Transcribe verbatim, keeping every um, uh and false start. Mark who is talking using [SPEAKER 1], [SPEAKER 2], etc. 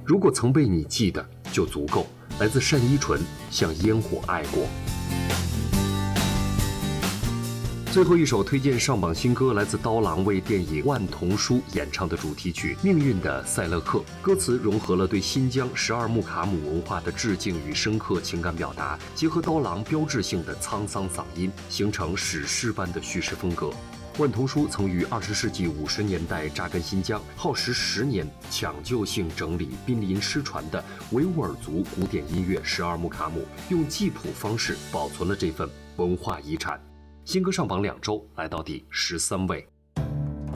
[SPEAKER 1] 如果曾被你记得，就足够。来自单依纯，像烟火爱过。最后一首推荐上榜新歌，来自刀郎为电影《万童书》演唱的主题曲《命运的赛勒克》。歌词融合了对新疆十二木卡姆文化的致敬与深刻情感表达，结合刀郎标志性的沧桑嗓音，形成史诗般的叙事风格。万童书曾于二十世纪五十年代扎根新疆，耗时十年抢救性整理濒临失传的维吾尔族古典音乐十二木卡姆，用记谱方式保存了这份文化遗产。新歌上榜两周，来到第十三位。